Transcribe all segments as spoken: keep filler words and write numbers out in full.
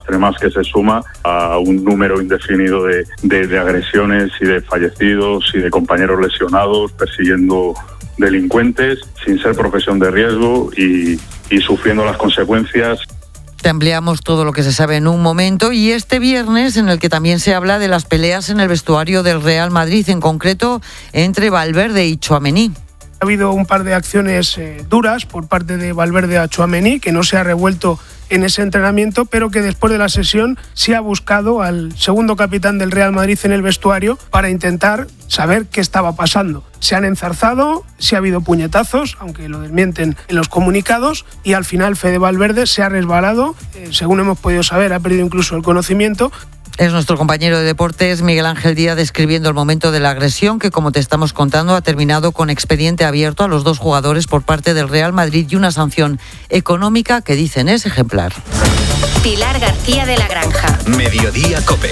además que se suma a un número indefinido de, de, de agresiones y de fallecidos y de compañeros lesionados persiguiendo delincuentes sin ser profesión de riesgo y, y sufriendo las consecuencias. Te ampliamos todo lo que se sabe en un momento, y este viernes en el que también se habla de las peleas en el vestuario del Real Madrid, en concreto entre Valverde y Tchouaméni. Ha habido un par de acciones eh, duras por parte de Valverde a Tchouaméni, que no se ha revuelto en ese entrenamiento, pero que después de la sesión sí ha buscado al segundo capitán del Real Madrid en el vestuario para intentar saber qué estaba pasando. Se han enzarzado, sí ha habido puñetazos, aunque lo desmienten en los comunicados, y al final Fede Valverde se ha resbalado, eh, según hemos podido saber, ha perdido incluso el conocimiento. Es nuestro compañero de deportes, Miguel Ángel Díaz, describiendo el momento de la agresión que, como te estamos contando, ha terminado con expediente abierto a los dos jugadores por parte del Real Madrid y una sanción económica que dicen es ejemplar. Pilar García de la Granja. Mediodía COPE.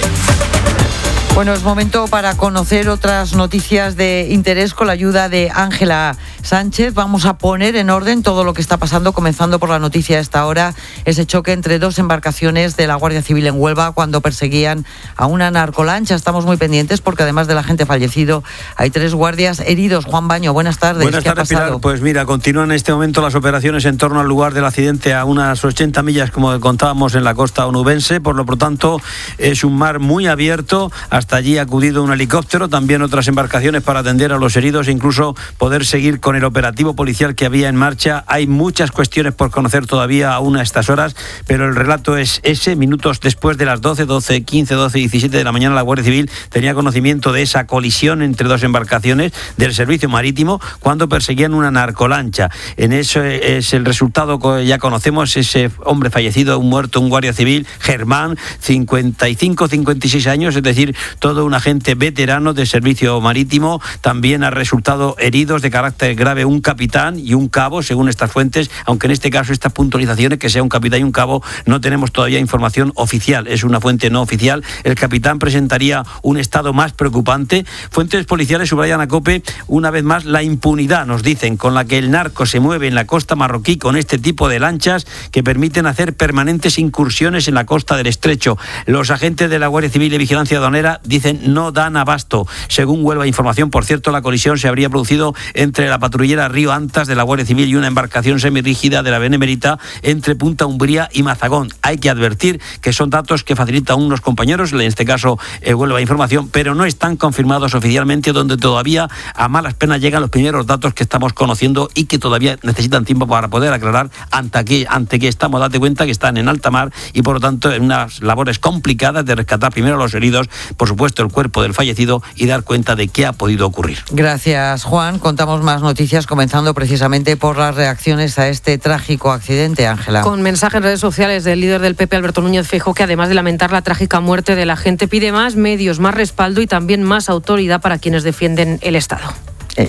Bueno, es momento para conocer otras noticias de interés con la ayuda de Ángela Sánchez. Vamos a poner en orden todo lo que está pasando, comenzando por la noticia de esta hora, ese choque entre dos embarcaciones de la Guardia Civil en Huelva cuando perseguían a una narcolancha. Estamos muy pendientes porque además del agente fallecido hay tres guardias heridos. Juan Baño, buenas tardes. Buenas ¿Qué tardes, ha pasado? Pilar. Pues mira, continúan en este momento las operaciones en torno al lugar del accidente a unas ochenta millas, como contábamos, en la costa onubense. Por lo tanto, es un mar muy abierto. Hasta allí ha acudido un helicóptero, también otras embarcaciones para atender a los heridos e incluso poder seguir con el operativo policial que había en marcha. Hay muchas cuestiones por conocer todavía aún a estas horas, pero el relato es ese. Minutos después de las doce, doce, quince, doce, diecisiete de la mañana, la Guardia Civil tenía conocimiento de esa colisión entre dos embarcaciones del servicio marítimo cuando perseguían una narcolancha. En eso es el resultado que ya conocemos, ese hombre fallecido, un muerto, un guardia civil, Germán, cincuenta y cinco, cincuenta y seis años, es decir, todo un agente veterano de servicio marítimo. También ha resultado heridos de carácter grave un capitán y un cabo, según estas fuentes, aunque en este caso estas puntualizaciones, que sea un capitán y un cabo, no tenemos todavía información oficial, es una fuente no oficial. El capitán presentaría un estado más preocupante. Fuentes policiales subrayan a COPE una vez más la impunidad, nos dicen, con la que el narco se mueve en la costa marroquí con este tipo de lanchas que permiten hacer permanentes incursiones en la costa del estrecho. Los agentes de la Guardia Civil y Vigilancia Aduanera dicen no dan abasto. Según Huelva Información, por cierto, la colisión se habría producido entre la patrullera Río Antas de la Guardia Civil y una embarcación semirrígida de la Benemérita entre Punta Umbría y Mazagón. Hay que advertir que son datos que facilitan unos compañeros, en este caso eh, Huelva Información, pero no están confirmados oficialmente, donde todavía a malas penas llegan los primeros datos que estamos conociendo y que todavía necesitan tiempo para poder aclarar ante que, ante que estamos, date cuenta que están en alta mar y por lo tanto en unas labores complicadas de rescatar primero a los heridos, por supuesto el cuerpo del fallecido, y dar cuenta de qué ha podido ocurrir. Gracias, Juan. Contamos más noticias, comenzando precisamente por las reacciones a este trágico accidente, Ángela. Con mensaje en redes sociales del líder del P P, Alberto Núñez Feijóo, que además de lamentar la trágica muerte de la gente, pide más medios, más respaldo y también más autoridad para quienes defienden el Estado. Eh.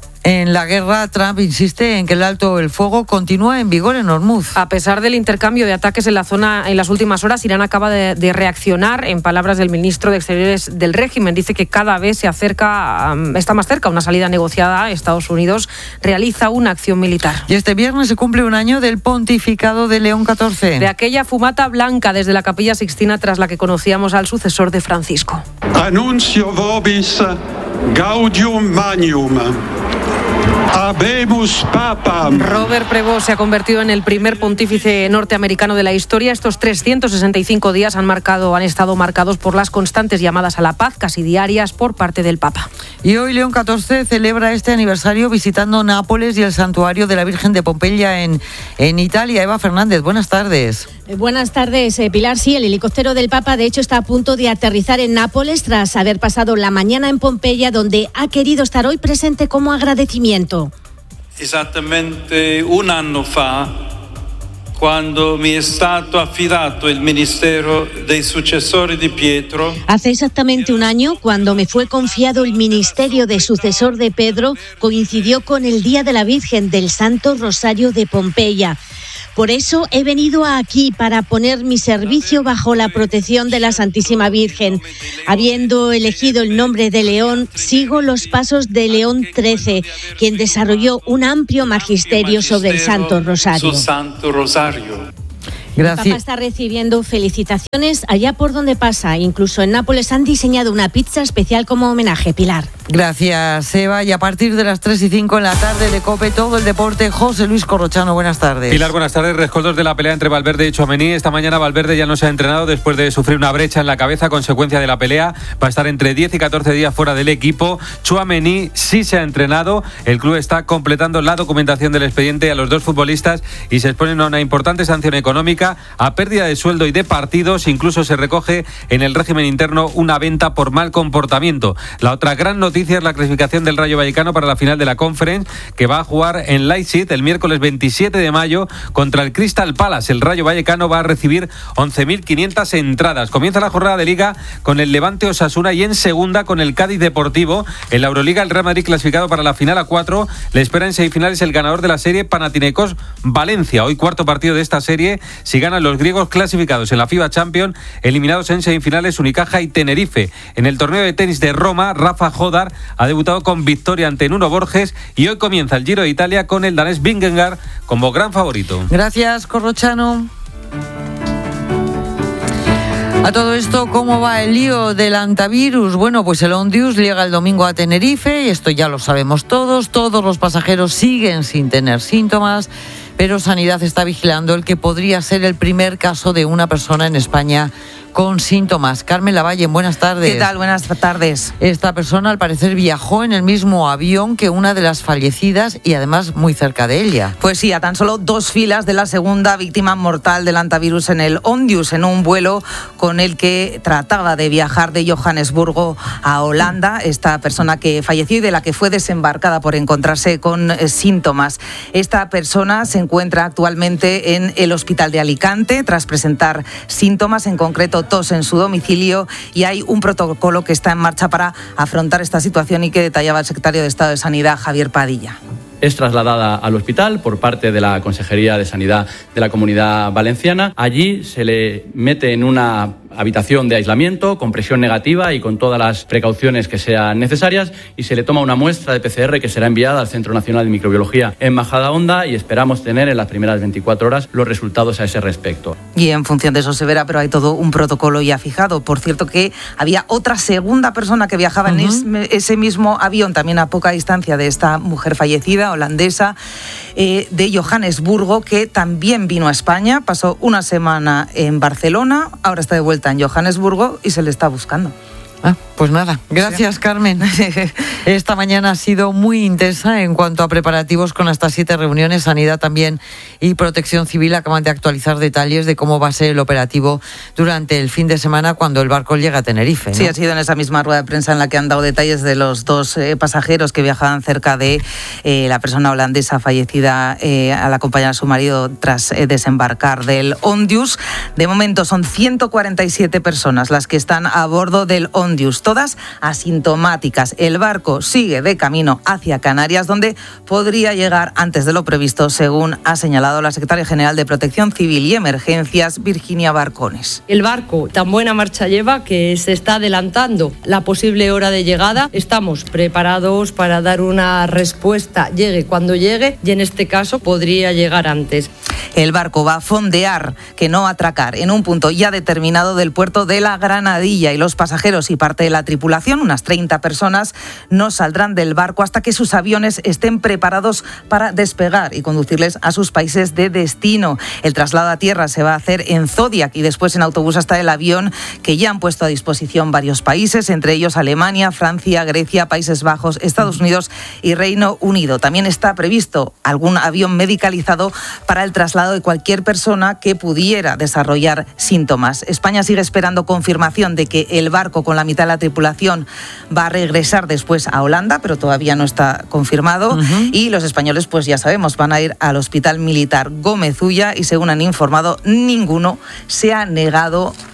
En la guerra, Trump insiste en que el alto el fuego continúa en vigor en Hormuz. A pesar del intercambio de ataques en la zona en las últimas horas, Irán acaba de, de reaccionar. En palabras del ministro de Exteriores del régimen, dice que cada vez se acerca, um, está más cerca una salida negociada. Estados Unidos realiza una acción militar. Y este viernes se cumple un año del pontificado de León catorce. De aquella fumata blanca desde la Capilla Sixtina tras la que conocíamos al sucesor de Francisco. Anuncio vobis gaudium magnum. Habemus Papam. Robert Prevost se ha convertido en el primer pontífice norteamericano de la historia. Estos trescientos sesenta y cinco días han marcado, han estado marcados por las constantes llamadas a la paz, casi diarias, por parte del Papa. Y hoy León catorce celebra este aniversario visitando Nápoles y el santuario de la Virgen de Pompeya en, en Italia. Eva Fernández, buenas tardes. Eh, buenas tardes, eh, Pilar. Sí, el helicóptero del Papa, de hecho, está a punto de aterrizar en Nápoles tras haber pasado la mañana en Pompeya, donde ha querido estar hoy presente como agradecimiento. Esattamente un anno fa, quando mi è stato affidato il ministero dei successori di Pietro. Hace exactamente un año, cuando me fue confiado el ministerio de sucesor de Pedro, coincidió con el Día de la Virgen del Santo Rosario de Pompeya. Por eso he venido aquí, para poner mi servicio bajo la protección de la Santísima Virgen. Habiendo elegido el nombre de León, sigo los pasos de León trece, quien desarrolló un amplio magisterio sobre el Santo Rosario. Gracias. El Papa está recibiendo felicitaciones allá por donde pasa. Incluso en Nápoles han diseñado una pizza especial como homenaje. Pilar. Gracias, Eva. Y a partir de las tres y cinco en la tarde de COPE, todo el deporte. José Luis Corrochano, buenas tardes. Pilar, buenas tardes. Rescoldos de la pelea entre Valverde y Tchouaméni. Esta mañana Valverde ya no se ha entrenado después de sufrir una brecha en la cabeza a consecuencia de la pelea. Va a estar entre diez y catorce días fuera del equipo. Tchouaméni sí se ha entrenado. El club está completando la documentación del expediente a los dos futbolistas y se exponen a una importante sanción económica, a pérdida de sueldo y de partidos. Incluso se recoge en el régimen interno una venta por mal comportamiento. La otra gran noticia es la clasificación del Rayo Vallecano para la final de la Conference, que va a jugar en Leipzig el miércoles veintisiete de mayo contra el Crystal Palace. El Rayo Vallecano va a recibir once mil quinientas entradas. Comienza la jornada de Liga con el Levante Osasuna y en segunda con el Cádiz Deportivo. En la Euroliga el Real Madrid clasificado para la final a cuatro. Le espera en semifinales el ganador de la serie Panathinaikos Valencia. Hoy cuarto partido de esta serie. Si ganan los griegos clasificados en la FIBA Champions, eliminados en semifinales Unicaja y Tenerife. En el torneo de tenis de Roma, Rafa Jodar ha debutado con victoria ante Nuno Borges y hoy comienza el Giro de Italia con el danés Vingegaard como gran favorito. Gracias, Corrochano. A todo esto, ¿cómo va el lío del antivirus? Bueno, pues el Ondius llega el domingo a Tenerife y esto ya lo sabemos todos. Todos los pasajeros siguen sin tener síntomas, pero Sanidad está vigilando el que podría ser el primer caso de una persona en España con síntomas. Carmen Lavalle, buenas tardes. ¿Qué tal? Buenas tardes. Esta persona al parecer viajó en el mismo avión que una de las fallecidas y además muy cerca de ella. Pues sí, a tan solo dos filas de la segunda víctima mortal del antivirus en el Ondius, en un vuelo con el que trataba de viajar de Johannesburgo a Holanda. Esta persona que falleció y de la que fue desembarcada por encontrarse con eh, síntomas. Esta persona se encuentra actualmente en el hospital de Alicante tras presentar síntomas, en concreto tos en su domicilio, y hay un protocolo que está en marcha para afrontar esta situación y que detallaba el secretario de Estado de Sanidad, Javier Padilla. Es trasladada al hospital por parte de la Consejería de Sanidad de la Comunidad Valenciana. Allí se le mete en una habitación de aislamiento con presión negativa y con todas las precauciones que sean necesarias y se le toma una muestra de P C R que será enviada al Centro Nacional de Microbiología en Majadahonda y esperamos tener en las primeras veinticuatro horas los resultados a ese respecto. Y en función de eso se verá, pero hay todo un protocolo ya fijado. Por cierto que había otra segunda persona que viajaba uh-huh. en es, ese mismo avión, también a poca distancia de esta mujer fallecida, holandesa, eh, de Johannesburgo, que también vino a España, pasó una semana en Barcelona, ahora está de vuelta en Johannesburgo y se le está buscando. Ah, pues nada, gracias sí. Carmen. Esta mañana ha sido muy intensa en cuanto a preparativos con hasta siete reuniones. Sanidad también y Protección Civil acaban de actualizar detalles de cómo va a ser el operativo durante el fin de semana cuando el barco llega a Tenerife, ¿no? Sí, ha sido en esa misma rueda de prensa en la que han dado detalles de los dos eh, pasajeros que viajaban cerca de eh, la persona holandesa fallecida eh, al acompañar a su marido tras eh, desembarcar del Ondius. De momento son ciento cuarenta y siete personas las que están a bordo del Ondius, todas asintomáticas. El barco sigue de camino hacia Canarias, donde podría llegar antes de lo previsto, según ha señalado la secretaria general de Protección Civil y Emergencias, Virginia Barcones. El barco tan buena marcha lleva que se está adelantando la posible hora de llegada. Estamos preparados para dar una respuesta, llegue cuando llegue, y en este caso podría llegar antes. El barco va a fondear, que no atracar, en un punto ya determinado del puerto de la Granadilla, y los pasajeros y parte de la tripulación, unas treinta personas, no saldrán del barco hasta que sus aviones estén preparados para despegar y conducirles a sus países de destino. El traslado a tierra se va a hacer en Zodiac y después en autobús hasta el avión, que ya han puesto a disposición varios países, entre ellos Alemania, Francia, Grecia, Países Bajos, Estados Unidos y Reino Unido. También está previsto algún avión medicalizado para el traslado de cualquier persona que pudiera desarrollar síntomas. España sigue esperando confirmación de que el barco con la mitad de la tripulación va a regresar después a Holanda, pero todavía no está confirmado. Uh-huh. Y los españoles, pues ya sabemos, van a ir al Hospital Militar Gómez Ulla y según han informado, ninguno se ha negado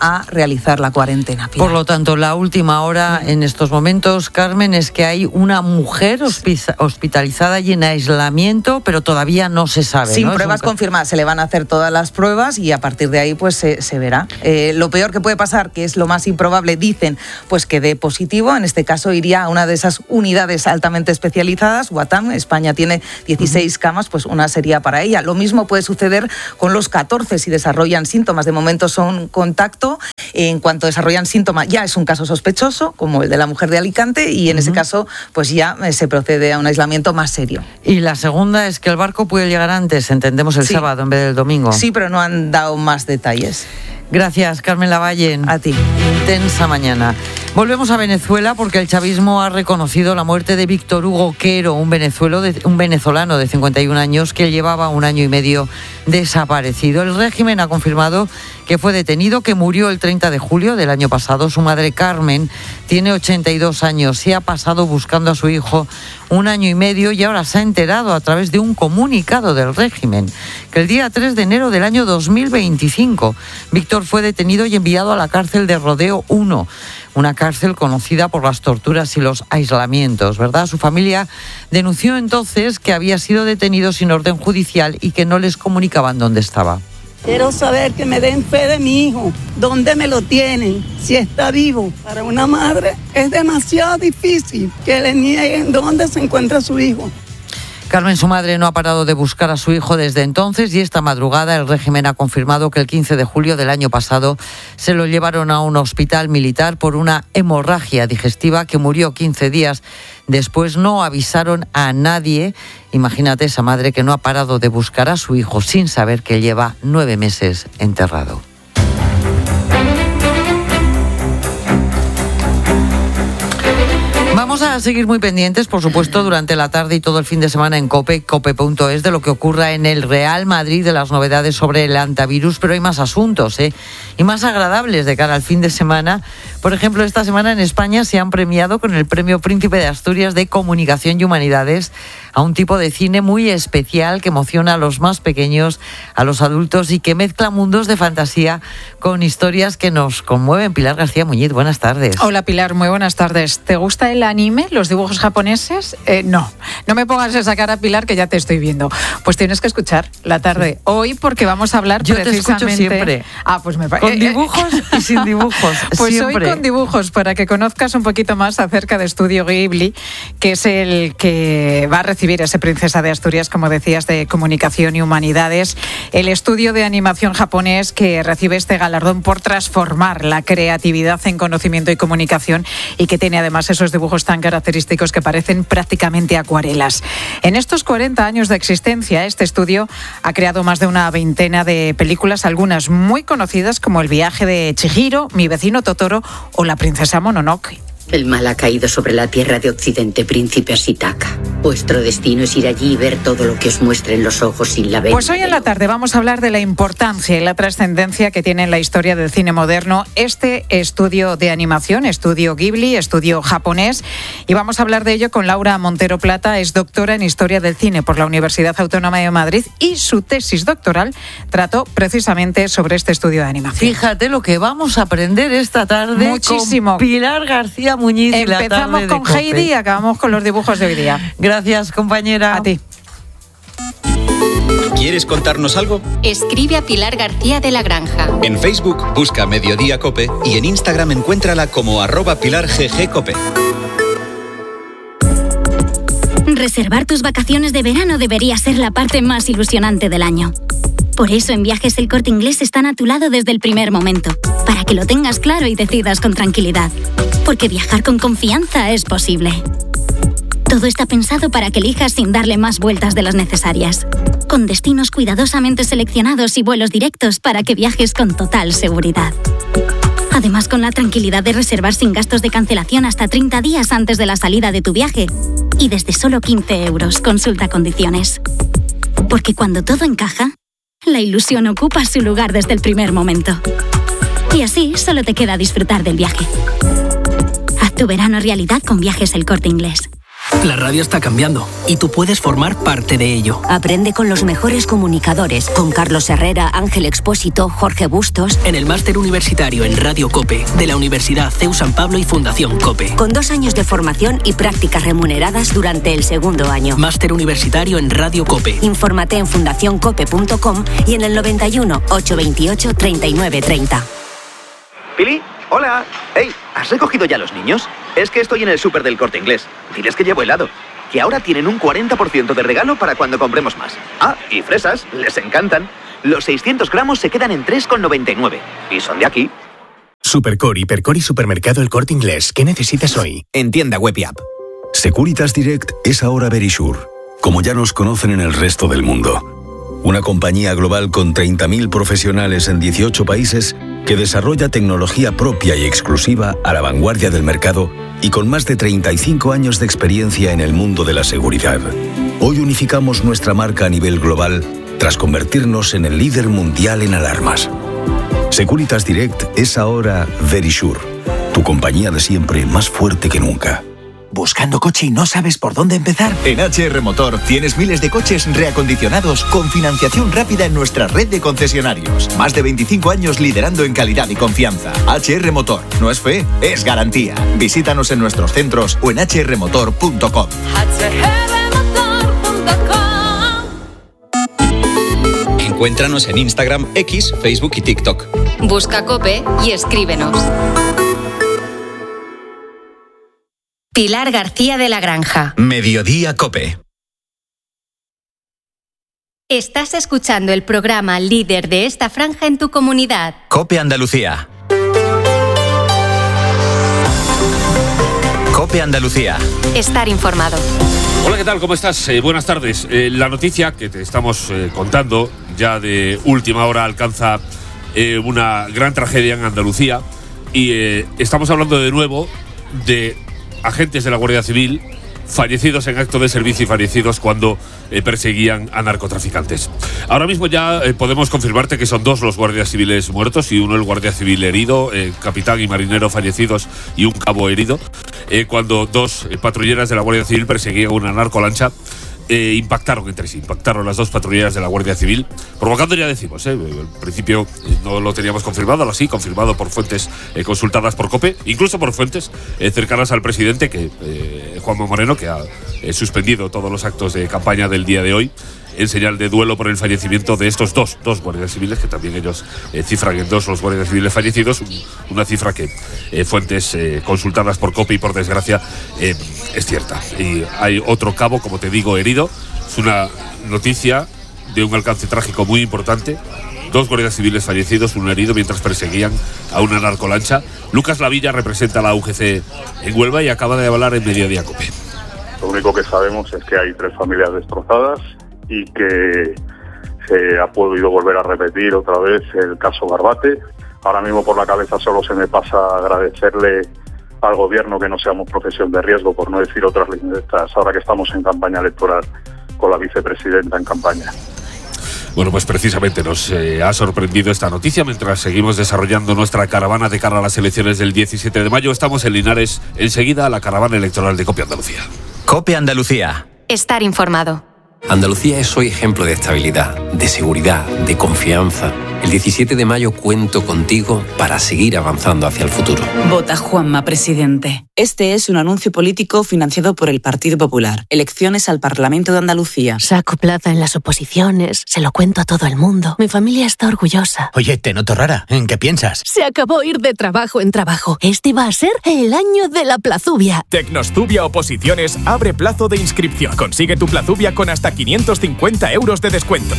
a realizar la cuarentena. Por lo tanto, la última hora en estos momentos, Carmen, es que hay una mujer hospitalizada y en aislamiento, pero todavía no se sabe. Sin ¿no? pruebas un... confirmadas, se le van a hacer todas las pruebas y a partir de ahí pues se, se verá. Eh, lo peor que puede pasar, que es lo más improbable, dicen, pues que dé positivo. En este caso iría a una de esas unidades altamente especializadas, Guatán. España tiene dieciséis uh-huh. camas, pues una sería para ella. Lo mismo puede suceder con los catorce si desarrollan síntomas. De momento son contacto. En cuanto desarrollan síntomas, ya es un caso sospechoso, como el de la mujer de Alicante, y en uh-huh. ese caso pues ya se procede a un aislamiento más serio. Y la segunda es que el barco puede llegar antes, entendemos, el sí. sábado en vez del domingo. Sí, pero no han dado más detalles. Gracias, Carmen Lavallen. A ti. Intensa mañana. Volvemos a Venezuela porque el chavismo ha reconocido la muerte de Víctor Hugo Quero, un, venezuelo de, un venezolano de cincuenta y un años que llevaba un año y medio desaparecido. El régimen ha confirmado que fue detenido, que murió el treinta de julio del año pasado. Su madre, Carmen, tiene ochenta y dos años. Se ha pasado buscando a su hijo un año y medio y ahora se ha enterado a través de un comunicado del régimen que el día tres de enero del año dos mil veinticinco Víctor fue detenido y enviado a la cárcel de Rodeo uno, una cárcel conocida por las torturas y los aislamientos, ¿verdad? Su familia denunció entonces que había sido detenido sin orden judicial y que no les comunicaban dónde estaba. Quiero saber que me den fe de mi hijo, dónde me lo tienen, si está vivo. Para una madre es demasiado difícil que le nieguen dónde se encuentra su hijo. Carmen, su madre, no ha parado de buscar a su hijo desde entonces y esta madrugada el régimen ha confirmado que el quince de julio del año pasado se lo llevaron a un hospital militar por una hemorragia digestiva que murió quince días después. No avisaron a nadie. Imagínate esa madre que no ha parado de buscar a su hijo sin saber que lleva nueve meses enterrado. Vamos a seguir muy pendientes, por supuesto, durante la tarde y todo el fin de semana en COPE, cope punto es, de lo que ocurra en el Real Madrid, de las novedades sobre el antivirus, pero hay más asuntos, ¿eh? Y más agradables de cara al fin de semana. Por ejemplo, esta semana en España se han premiado con el Premio Príncipe de Asturias de Comunicación y Humanidades a un tipo de cine muy especial que emociona a los más pequeños, a los adultos y que mezcla mundos de fantasía con historias que nos conmueven. Pilar García Muñiz, buenas tardes. Hola Pilar, muy buenas tardes. ¿Te gusta el anime, los dibujos japoneses? Eh, no, no me pongas esa cara, Pilar, que ya te estoy viendo. Pues tienes que escuchar la tarde hoy porque vamos a hablar Yo precisamente... Te escucho siempre. Ah, pues me Con dibujos y sin dibujos. Pues siempre. Hoy con dibujos, para que conozcas un poquito más acerca de Estudio Ghibli, que es el que va a recibir ese Princesa de Asturias, como decías, de Comunicación y Humanidades. El estudio de animación japonés que recibe este galardón por transformar la creatividad en conocimiento y comunicación y que tiene además esos dibujos tan característicos que parecen prácticamente acuarelas. En estos cuarenta años de existencia, este estudio ha creado más de una veintena de películas, algunas muy conocidas como El viaje de Chihiro, Mi vecino Totoro o La princesa Mononoke. El mal ha caído sobre la tierra de Occidente, príncipe Ashitaka. Vuestro destino es ir allí y ver todo lo que os muestren los ojos sin la venda. Pues hoy en la tarde vamos a hablar de la importancia y la trascendencia que tiene en la historia del cine moderno este estudio de animación, Estudio Ghibli, estudio japonés. Y vamos a hablar de ello con Laura Montero Plata, es doctora en Historia del Cine por la Universidad Autónoma de Madrid y su tesis doctoral trató precisamente sobre este estudio de animación. Fíjate lo que vamos a aprender esta tarde. Muchísimo. Con Pilar García Muñiz. Empezamos y la tarde con de Heidi y acabamos con los dibujos de hoy día. Gracias, compañera. A ti. ¿Quieres contarnos algo? Escribe a Pilar García de la Granja. En Facebook busca Mediodía Cope y en Instagram encuéntrala como arroba Pilar G G Cope. Reservar tus vacaciones de verano debería ser la parte más ilusionante del año. Por eso en Viajes El Corte Inglés están a tu lado desde el primer momento, para que lo tengas claro y decidas con tranquilidad. Porque viajar con confianza es posible. Todo está pensado para que elijas sin darle más vueltas de las necesarias. Con destinos cuidadosamente seleccionados y vuelos directos para que viajes con total seguridad. Además, con la tranquilidad de reservar sin gastos de cancelación hasta treinta días antes de la salida de tu viaje. Y desde solo quince euros, consulta condiciones. Porque cuando todo encaja, la ilusión ocupa su lugar desde el primer momento. Y así solo te queda disfrutar del viaje. Haz tu verano realidad con Viajes El Corte Inglés. La radio está cambiando y tú puedes formar parte de ello. Aprende con los mejores comunicadores, con Carlos Herrera, Ángel Expósito, Jorge Bustos. En el Máster Universitario en Radio COPE, de la Universidad C E U San Pablo y Fundación COPE. Con dos años de formación y prácticas remuneradas durante el segundo año. Máster Universitario en Radio COPE. Infórmate en fundación cope punto com y en el noventa y uno, ochocientos veintiocho, treinta y nueve treinta. Pili, hola. Hey, ¿has recogido ya los niños? Es que estoy en el súper del Corte Inglés. Diles que llevo helado. Que ahora tienen un cuarenta por ciento de regalo para cuando compremos más. Ah, y fresas, les encantan. Los seiscientos gramos se quedan en tres con noventa y nueve. Y son de aquí. Supercore, Hipercore y Supermercado El Corte Inglés. ¿Qué necesitas hoy? En tienda web y app. Securitas Direct es ahora Verisure, como ya nos conocen en el resto del mundo. Una compañía global con treinta mil profesionales en dieciocho países que desarrolla tecnología propia y exclusiva a la vanguardia del mercado y con más de treinta y cinco años de experiencia en el mundo de la seguridad. Hoy unificamos nuestra marca a nivel global tras convertirnos en el líder mundial en alarmas. Securitas Direct es ahora Verisure, tu compañía de siempre más fuerte que nunca. ¿Buscando coche y no sabes por dónde empezar? En H R Motor tienes miles de coches reacondicionados con financiación rápida en nuestra red de concesionarios. Más de veinticinco años liderando en calidad y confianza. H R Motor. No es fe, es garantía. Visítanos en nuestros centros o en h r motor punto com. Encuéntranos en Instagram, X, Facebook y TikTok. Busca COPE y escríbenos. Pilar García de la Granja. Mediodía COPE. Estás escuchando el programa líder de esta franja en tu comunidad. COPE Andalucía. COPE Andalucía. Estar informado. Hola, ¿qué tal? ¿Cómo estás? Eh, buenas tardes. Eh, la noticia que te estamos eh, contando ya de última hora alcanza eh, una gran tragedia en Andalucía y eh, estamos hablando de nuevo de agentes de la Guardia Civil fallecidos en acto de servicio y fallecidos cuando eh, perseguían a narcotraficantes. Ahora mismo ya eh, podemos confirmarte que son dos los guardias civiles muertos y uno el guardia civil herido, eh, capitán y marinero fallecidos y un cabo herido, eh, cuando dos eh, patrulleras de la Guardia Civil perseguían una narcolancha. Eh, impactaron entre sí, impactaron las dos patrulleras de la Guardia Civil, provocando, ya decimos, eh, al principio eh, no lo teníamos confirmado, ahora sí, confirmado por fuentes eh, consultadas por COPE, incluso por fuentes eh, cercanas al presidente, que eh, Juanma Moreno, que ha eh, suspendido todos los actos de campaña del día de hoy, en señal de duelo por el fallecimiento de estos dos, dos guardias civiles, que también ellos eh, cifran en dos los guardias civiles fallecidos, un, una cifra que eh, fuentes eh, consultadas por COPE y por desgracia eh, es cierta. Y hay otro cabo, como te digo, herido. Es una noticia de un alcance trágico muy importante. Dos guardias civiles fallecidos, uno herido mientras perseguían a una narcolancha. Lucas Lavilla representa a la U G C en Huelva y acaba de hablar en Mediodía COPE. Lo único que sabemos es que hay tres familias destrozadas y que se ha podido volver a repetir otra vez el caso Barbate. Ahora mismo por la cabeza solo se me pasa agradecerle al gobierno que no seamos profesión de riesgo, por no decir otras lindezas, ahora que estamos en campaña electoral con la vicepresidenta en campaña. Bueno, pues precisamente nos eh, ha sorprendido esta noticia mientras seguimos desarrollando nuestra caravana de cara a las elecciones del diecisiete de mayo. Estamos en Linares, enseguida la caravana electoral de COPE Andalucía. COPE Andalucía. Estar informado. Andalucía es hoy ejemplo de estabilidad, de seguridad, de confianza. El diecisiete de mayo cuento contigo para seguir avanzando hacia el futuro. Vota Juanma, presidente. Este es un anuncio político financiado por el Partido Popular. Elecciones al Parlamento de Andalucía. Saco plaza en las oposiciones, se lo cuento a todo el mundo. Mi familia está orgullosa. Oye, te noto rara. ¿En qué piensas? Se acabó ir de trabajo en trabajo. Este va a ser el año de la plazubia. Tecnostubia Oposiciones abre plazo de inscripción. Consigue tu plazubia con hasta quinientos cincuenta euros de descuento.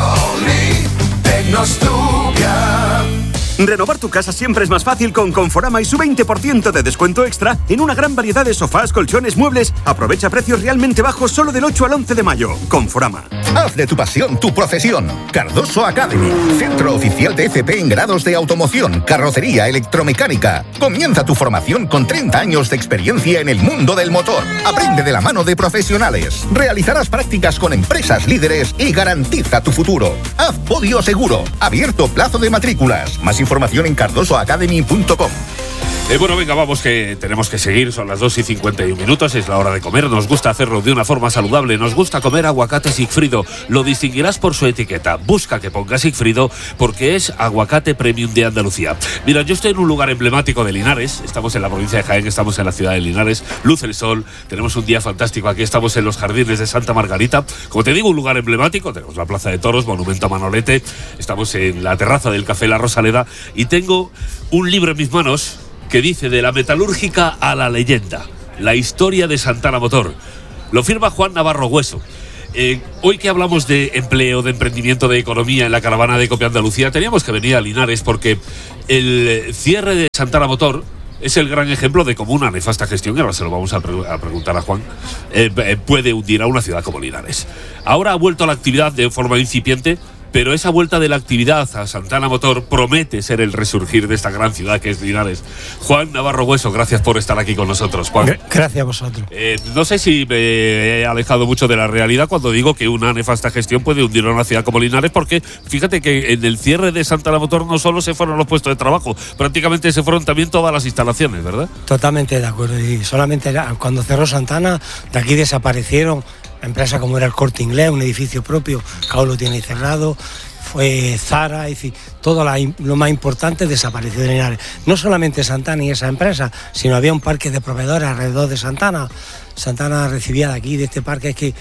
Tecnostubia. Renovar tu casa siempre es más fácil con Conforama y su veinte por ciento de descuento extra en una gran variedad de sofás, colchones, muebles. Aprovecha precios realmente bajos solo del ocho al once de mayo. Conforama. Haz de tu pasión tu profesión. Cardoso Academy, centro oficial de F P en grados de automoción, carrocería, electromecánica. Comienza tu formación con treinta años de experiencia en el mundo del motor. Aprende de la mano de profesionales. Realizarás prácticas con empresas líderes y garantiza tu futuro. Haz podio seguro. Abierto plazo de matrículas. Más información en cardoso academy punto com. Eh, bueno, venga, vamos, que tenemos que seguir. Son las dos y cincuenta y un minutos, es la hora de comer. Nos gusta hacerlo de una forma saludable. Nos gusta comer aguacate Sigfrido. Lo distinguirás por su etiqueta. Busca que ponga Sigfrido porque es aguacate premium de Andalucía. Mira, yo estoy en un lugar emblemático de Linares. Estamos en la provincia de Jaén, estamos en la ciudad de Linares. Luce el sol, tenemos un día fantástico. Aquí estamos en los jardines de Santa Margarita. Como te digo, un lugar emblemático. Tenemos la Plaza de Toros, Monumento a Manolete. Estamos en la terraza del Café La Rosaleda. Y tengo un libro en mis manos que dice de la metalúrgica a la leyenda, la historia de Santana Motor. Lo firma Juan Navarro Hueso. Eh, hoy que hablamos de empleo, de emprendimiento, de economía en la caravana de Cope Andalucía, teníamos que venir a Linares porque el cierre de Santana Motor es el gran ejemplo de cómo una nefasta gestión, y ahora se lo vamos a, pre- a preguntar a Juan, eh, eh, puede hundir a una ciudad como Linares. Ahora ha vuelto a la actividad de forma incipiente, pero esa vuelta de la actividad a Santana Motor promete ser el resurgir de esta gran ciudad que es Linares. Juan Navarro Hueso, gracias por estar aquí con nosotros, Juan. Gracias a vosotros. Eh, no sé si me he alejado mucho de la realidad cuando digo que una nefasta gestión puede hundir a una ciudad como Linares, porque fíjate que en el cierre de Santana Motor no solo se fueron los puestos de trabajo, prácticamente se fueron también todas las instalaciones, ¿verdad? Totalmente de acuerdo. Y solamente era, cuando cerró Santana, de aquí desaparecieron empresas como era el Corte Inglés, un edificio propio, que ahora lo tiene ahí cerrado, fue Zara, es decir, todo la, lo más importante desapareció de Linares. No solamente Santana y esa empresa, sino había un parque de proveedores alrededor de Santana. Santana recibía de aquí, de este parque, es que,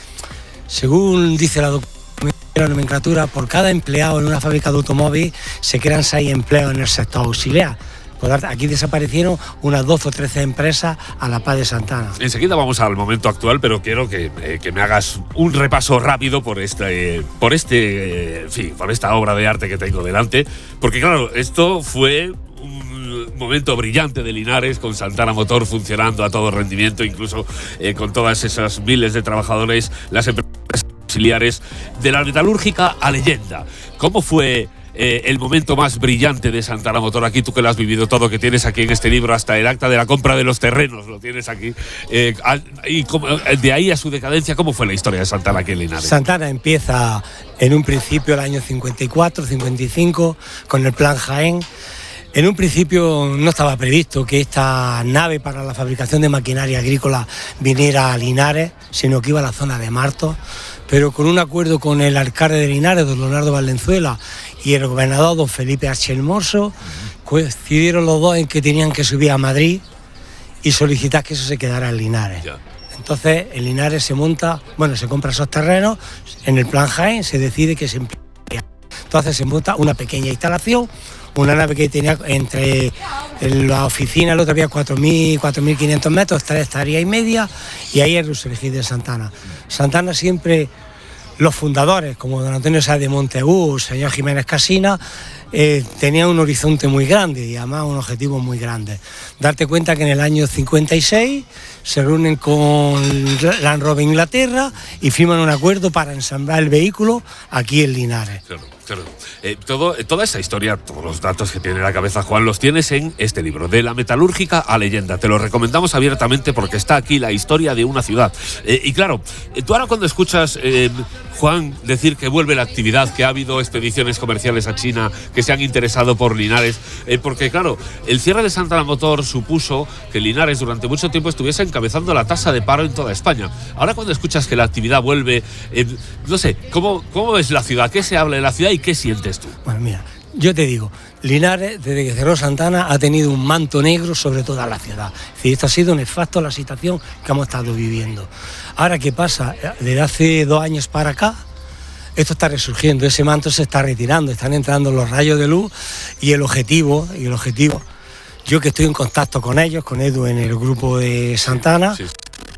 según dice la nomenclatura, por cada empleado en una fábrica de automóvil se crean seis empleos en el sector auxiliar. Aquí desaparecieron unas doce o trece empresas a la par de Santana. Enseguida vamos al momento actual, pero quiero que, eh, que me hagas un repaso rápido por este, por este, eh, en fin, por esta obra de arte que tengo delante, porque claro, esto fue un momento brillante de Linares, con Santana Motor funcionando a todo rendimiento, incluso eh, con todas esas miles de trabajadores, las empresas auxiliares, de la metalúrgica a leyenda. ¿Cómo fue Eh, el momento más brillante de Santana Motor? Aquí tú que lo has vivido todo, que tienes aquí en este libro hasta el acta de la compra de los terrenos, lo tienes aquí. Eh, y como, de ahí a su decadencia, ¿cómo fue la historia de Santana aquí en Linares? Santana empieza en un principio el año cincuenta y cuatro, cincuenta y cinco, con el Plan Jaén. En un principio no estaba previsto que esta nave para la fabricación de maquinaria agrícola viniera a Linares, sino que iba a la zona de Martos, pero con un acuerdo con el alcalde de Linares, don Leonardo Valenzuela, y el gobernador don Felipe H. Hermoso, coincidieron los dos en que tenían que subir a Madrid y solicitar que eso se quedara en Linares. Ya. Entonces en Linares se monta, bueno, se compra esos terrenos, en el Plan Jaén se decide que se emplea. Entonces se monta una pequeña instalación, una nave que tenía entre la oficina, el otro había cuatro mil, cuatro mil quinientos metros, tres hectáreas y media, y ahí el resurgir de Santana. Santana siempre, los fundadores, como don Antonio Sáez de Montegú, señor Jiménez Casina, eh, tenían un horizonte muy grande y además un objetivo muy grande. Darte cuenta que en el año cincuenta y seis se reúnen con Land Rover Inglaterra y firman un acuerdo para ensamblar el vehículo aquí en Linares. Claro. Claro. Eh, todo, toda esa historia, todos los datos que tiene en la cabeza Juan, los tienes en este libro, De la metalúrgica a leyenda. Te lo recomendamos abiertamente porque está aquí la historia de una ciudad. Eh, y claro, eh, tú ahora cuando escuchas, eh, Juan, decir que vuelve la actividad, que ha habido expediciones comerciales a China, que se han interesado por Linares, eh, porque claro, el cierre de Santana Motor supuso que Linares durante mucho tiempo estuviese encabezando la tasa de paro en toda España. Ahora cuando escuchas que la actividad vuelve, eh, no sé, ¿cómo, ¿cómo es la ciudad? ¿Qué se habla de la ciudad y qué sientes tú? Bueno, mira, yo te digo, Linares, desde que cerró Santana, ha tenido un manto negro sobre toda la ciudad. Es decir, esto ha sido nefasto la situación que hemos estado viviendo. Ahora, ¿qué pasa? Desde hace dos años para acá, esto está resurgiendo, ese manto se está retirando, están entrando los rayos de luz y el objetivo, y el objetivo, yo que estoy en contacto con ellos, con Edu en el grupo de Santana, sí.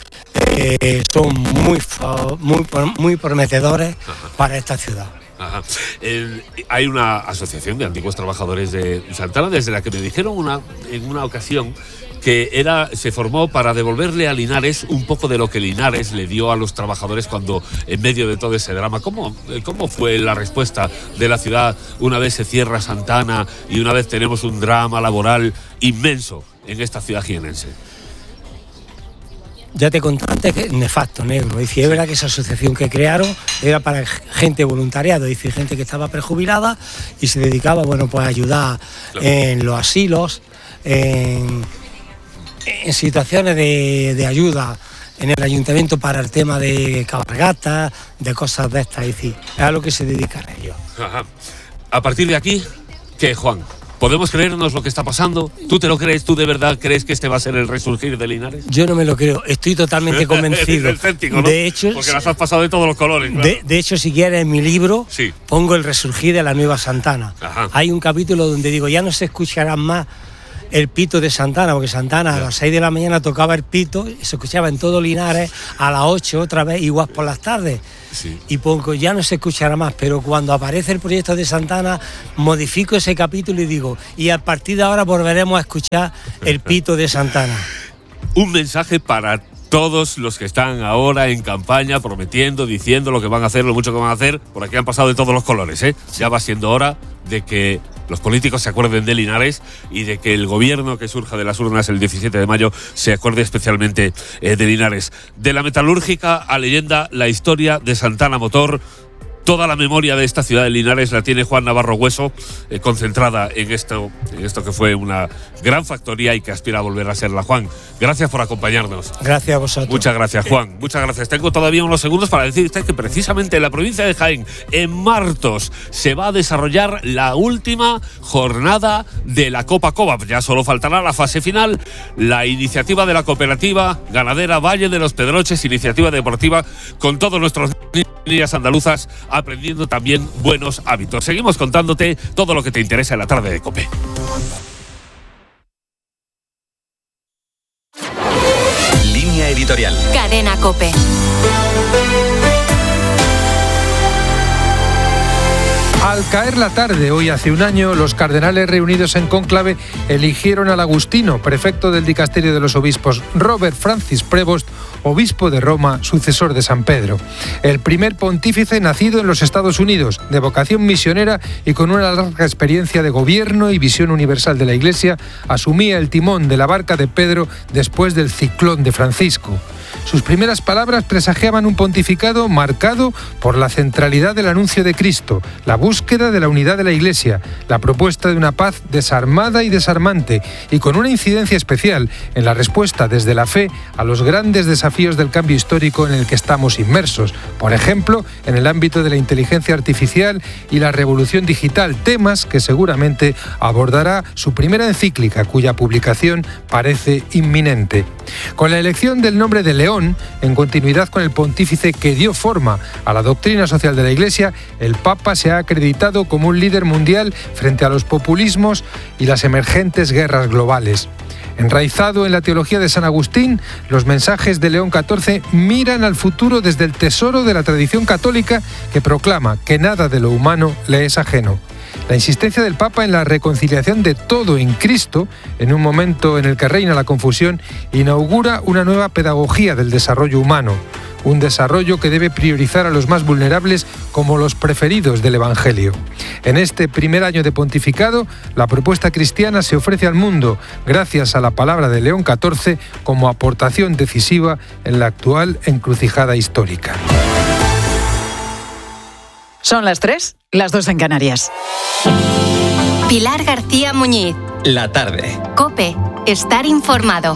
eh, son muy, muy, muy prometedores para esta ciudad. Ajá. Eh, hay una asociación de antiguos trabajadores de Santana, desde la que me dijeron una, en una ocasión que era, se formó para devolverle a Linares un poco de lo que Linares le dio a los trabajadores cuando, en medio de todo ese drama. ¿Cómo, cómo fue la respuesta de la ciudad una vez se cierra Santana y una vez tenemos un drama laboral inmenso en esta ciudad jienense? Ya te conté antes que nefasto, negro. Es decir, es verdad que esa asociación que crearon era para gente voluntariado, es decir, gente que estaba prejubilada y se dedicaba, bueno, pues a ayudar claro. en los asilos, en, en situaciones de, de ayuda en el ayuntamiento para el tema de cabalgatas, de cosas de estas, es decir, es a lo que se dedican ellos. Ajá. A partir de aquí, ¿qué, Juan? ¿Podemos creernos lo que está pasando? ¿Tú te lo crees? ¿Tú de verdad crees que este va a ser el resurgir de Linares? Yo no me lo creo, estoy totalmente convencido. El céntico, ¿no? De hecho, porque las has pasado de todos los colores. Claro. De, de hecho, si quieres, en mi libro sí. pongo el resurgir de la nueva Santana. Ajá. Hay un capítulo donde digo, ya no se escucharán más el pito de Santana, porque Santana a las seis de la mañana tocaba el pito y se escuchaba en todo Linares, a las ocho otra vez, igual por las tardes. Sí. Y pongo, ya no se escuchará más, pero cuando aparece el proyecto de Santana, modifico ese capítulo y digo, y a partir de ahora volveremos a escuchar el pito de Santana. Un mensaje para todos los que están ahora en campaña prometiendo, diciendo lo que van a hacer, lo mucho que van a hacer, por aquí han pasado de todos los colores, ¿eh? Ya va siendo hora de que los políticos se acuerden de Linares y de que el gobierno que surja de las urnas el diecisiete de mayo se acuerde especialmente eh, de Linares. De la metalúrgica a leyenda, la historia de Santana Motor. Toda la memoria de esta ciudad de Linares la tiene Juan Navarro Hueso, eh, concentrada en esto, en esto que fue una gran factoría y que aspira a volver a serla. Juan, gracias por acompañarnos. Gracias a vosotros. Muchas gracias, Juan. Muchas gracias. Tengo todavía unos segundos para decirte que precisamente en la provincia de Jaén, en Martos, se va a desarrollar la última jornada de la Copa Cobap. Ya solo faltará la fase final. La iniciativa de la cooperativa ganadera Valle de los Pedroches, iniciativa deportiva con todos nuestros niñas andaluzas, aprendiendo también buenos hábitos. Seguimos contándote todo lo que te interesa en la tarde de COPE. Línea editorial. Cadena COPE. Al caer la tarde, hoy hace un año, los cardenales reunidos en cónclave eligieron al agustino, prefecto del dicasterio de los obispos, Robert Francis Prevost, obispo de Roma, sucesor de San Pedro. El primer pontífice nacido en los Estados Unidos, de vocación misionera y con una larga experiencia de gobierno y visión universal de la Iglesia, asumía el timón de la barca de Pedro después del ciclón de Francisco. Sus primeras palabras presagiaban un pontificado marcado por la centralidad del anuncio de Cristo, la búsqueda de la unidad de la Iglesia, la propuesta de una paz desarmada y desarmante, y con una incidencia especial en la respuesta desde la fe a los grandes desafíos del cambio histórico en el que estamos inmersos, por ejemplo, en el ámbito de la inteligencia artificial y la revolución digital, temas que seguramente abordará su primera encíclica, cuya publicación parece inminente. Con la elección del nombre de León, en continuidad con el pontífice que dio forma a la doctrina social de la Iglesia, el Papa se ha acreditado como un líder mundial frente a los populismos y las emergentes guerras globales. Enraizado en la teología de San Agustín, los mensajes de León catorce miran al futuro desde el tesoro de la tradición católica que proclama que nada de lo humano le es ajeno. La insistencia del Papa en la reconciliación de todo en Cristo, en un momento en el que reina la confusión, inaugura una nueva pedagogía del desarrollo humano, un desarrollo que debe priorizar a los más vulnerables como los preferidos del Evangelio. En este primer año de pontificado, la propuesta cristiana se ofrece al mundo gracias a la palabra de León catorce como aportación decisiva en la actual encrucijada histórica. Son las tres, las dos en Canarias. Pilar García Muñiz. La tarde. COPE. Estar informado.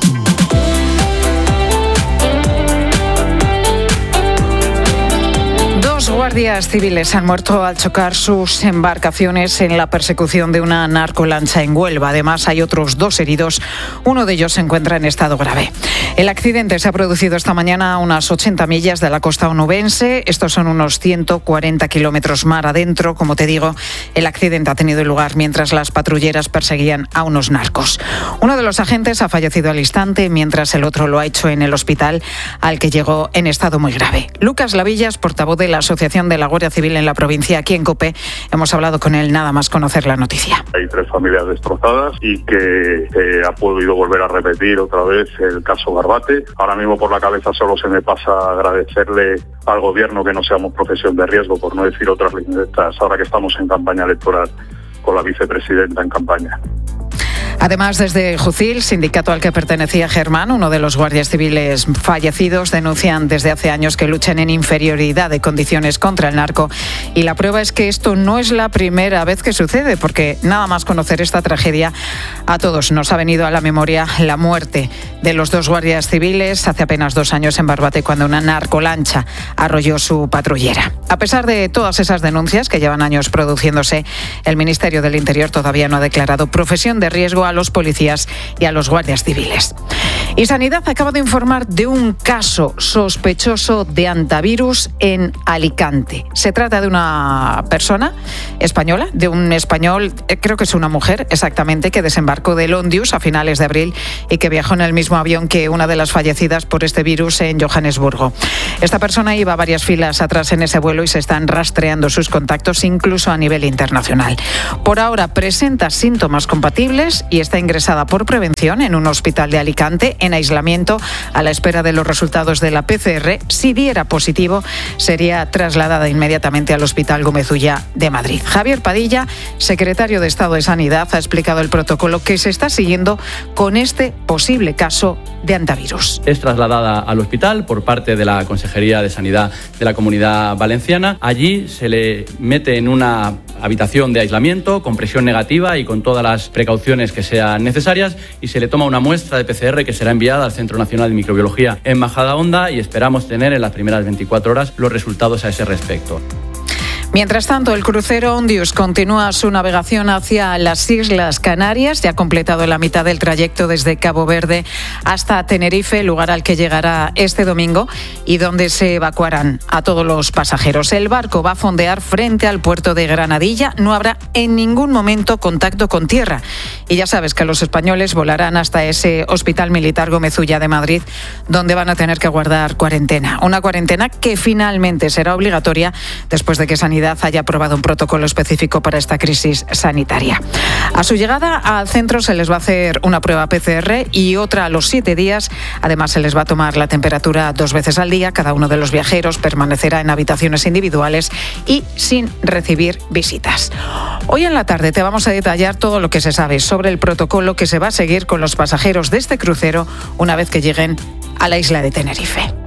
Dos guardias civiles han muerto al chocar sus embarcaciones en la persecución de una narcolancha en Huelva. Además, hay otros dos heridos. Uno de ellos se encuentra en estado grave. El accidente se ha producido esta mañana a unas ochenta millas de la costa onubense. Estos son unos ciento cuarenta kilómetros mar adentro. Como te digo, el accidente ha tenido lugar mientras las patrulleras perseguían a unos narcos. Uno de los agentes ha fallecido al instante, mientras el otro lo ha hecho en el hospital, al que llegó en estado muy grave. Lucas Lavillas, portavoz de la Asociación de la Guardia Civil en la provincia, aquí en COPE, hemos hablado con él nada más conocer la noticia. Hay tres familias destrozadas y que eh, ha podido volver a repetir otra vez el caso Barbate. Ahora mismo por la cabeza solo se me pasa agradecerle al gobierno que no seamos profesión de riesgo, por no decir otras lindezas, ahora que estamos en campaña electoral con la vicepresidenta en campaña. Además, desde Jucil, sindicato al que pertenecía Germán, uno de los guardias civiles fallecidos, denuncian desde hace años que luchan en inferioridad de condiciones contra el narco. Y la prueba es que esto no es la primera vez que sucede, porque nada más conocer esta tragedia, a todos nos ha venido a la memoria la muerte de los dos guardias civiles hace apenas dos años en Barbate, cuando una narcolancha arrolló su patrullera. A pesar de todas esas denuncias que llevan años produciéndose, el Ministerio del Interior todavía no ha declarado profesión de riesgo a los policías y a los guardias civiles. Y Sanidad acaba de informar de un caso sospechoso de antivirus en Alicante. Se trata de una persona española, de un español, creo que es una mujer exactamente, que desembarcó del Ondius a finales de abril y que viajó en el mismo avión que una de las fallecidas por este virus en Johannesburgo. Esta persona iba varias filas atrás en ese vuelo y se están rastreando sus contactos incluso a nivel internacional. Por ahora presenta síntomas compatibles y está ingresada por prevención en un hospital de Alicante en aislamiento a la espera de los resultados de la P C R. Si diera positivo, sería trasladada inmediatamente al Hospital Gómez Ulla de Madrid. Javier Padilla, secretario de Estado de Sanidad, ha explicado el protocolo que se está siguiendo con este posible caso de antivirus. Es trasladada al hospital por parte de la Consejería de Sanidad de la Comunidad Valenciana. Allí se le mete en una habitación de aislamiento con presión negativa y con todas las precauciones que sean necesarias y se le toma una muestra de P C R que será enviada al Centro Nacional de Microbiología en Majadahonda y esperamos tener en las primeras veinticuatro horas los resultados a ese respecto. Mientras tanto, el crucero Ondius continúa su navegación hacia las Islas Canarias. Ya ha completado la mitad del trayecto desde Cabo Verde hasta Tenerife, lugar al que llegará este domingo y donde se evacuarán a todos los pasajeros. El barco va a fondear frente al puerto de Granadilla. No habrá en ningún momento contacto con tierra. Y ya sabes que los españoles volarán hasta ese Hospital Militar Gómez Ulla de Madrid, donde van a tener que guardar cuarentena. Una cuarentena que finalmente será obligatoria después de que Sanidad haya aprobado un protocolo específico para esta crisis sanitaria. A su llegada al centro se les va a hacer una prueba P C R y otra a los siete días. Además, se les va a tomar la temperatura dos veces al día. Cada uno de los viajeros permanecerá en habitaciones individuales y sin recibir visitas. Hoy en la tarde te vamos a detallar todo lo que se sabe sobre el protocolo que se va a seguir con los pasajeros de este crucero una vez que lleguen a la isla de Tenerife.